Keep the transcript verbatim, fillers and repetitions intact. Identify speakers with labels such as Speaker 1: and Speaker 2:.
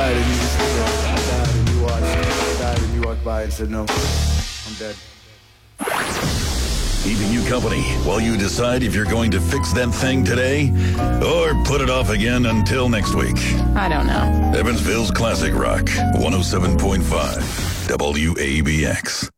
Speaker 1: died and you just I died and you watched. I died and you walked by and said, no, I'm dead.
Speaker 2: Keeping you company while you decide if you're going to fix that thing today or put it off again until next week.
Speaker 3: I don't know.
Speaker 2: Evansville's Classic Rock, one oh seven point five W A B X.